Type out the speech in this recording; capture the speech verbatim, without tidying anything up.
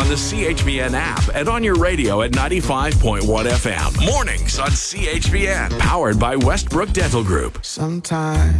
on the C H V N app and on your radio at ninety-five point one F M. Mornings on C H V N. Powered by Westbrook Dental Group. Sometimes